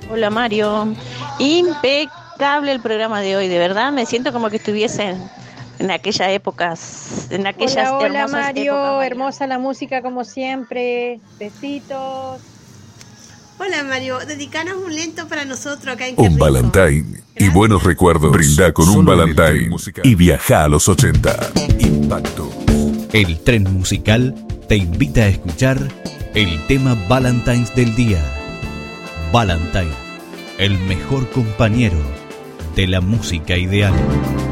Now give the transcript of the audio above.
Hola Mario, impecable el programa de hoy, de verdad me siento como que estuviese en aquellas épocas, en aquellas Hola, hola hermosas épocas Mario, bailando. hermosa la música como siempre. Besitos. Hola Mario, dedicanos un lento para nosotros acá en Qué Un Rico. Valentine y buenos Gracias. recuerdos. Brinda con un Valentine y viaja a los 80. Impacto. El tren musical te invita a escuchar el tema Valentine's del día. Valentine, el mejor compañero de la música ideal.